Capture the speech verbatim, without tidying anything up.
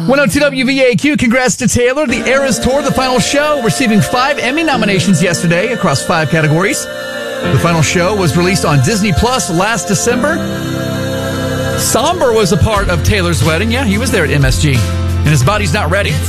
one oh two W V A Q, congrats to Taylor. The Eras Tour, the final show, receiving five Emmy nominations yesterday across five categories. The final show was released on Disney Plus last December. Somber was a part of Taylor's wedding. Yeah, he was there at M S G. And his body's not ready.